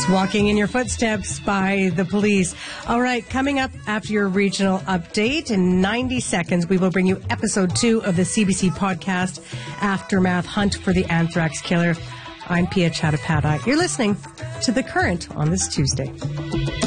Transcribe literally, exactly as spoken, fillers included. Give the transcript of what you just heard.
Just walking in your footsteps by the police. All right, coming up after your regional update in ninety seconds, we will bring you episode two of the C B C podcast, Aftermath Hunt for the Anthrax Killer. I'm Pia Chattopadhyay. You're listening to The Current on this Tuesday.